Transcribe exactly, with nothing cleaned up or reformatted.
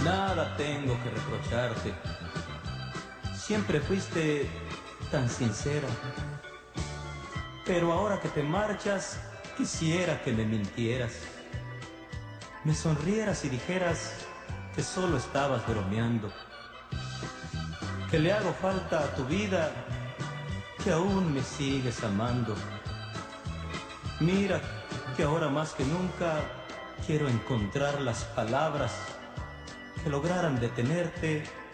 Nada tengo que reprocharte. Siempre fuiste tan sincera. Pero ahora que te marchas, quisiera que me mintieras. Me sonrieras y dijeras que solo estabas bromeando. Que le hago falta a tu vida, que aún me sigues amando. Mira que ahora más que nunca quiero encontrar las palabras que lograran detenerte